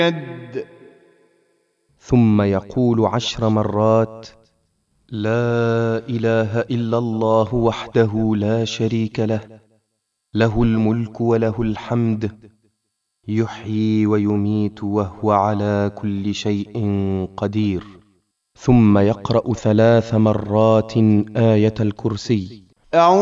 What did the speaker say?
يد. ثم يقول 10 مرات: لا إله إلا الله وحده لا شريك له، له الملك وله الحمد، يحيي ويميت وهو على كل شيء قدير. ثم يقرأ 3 مرات آية الكرسي.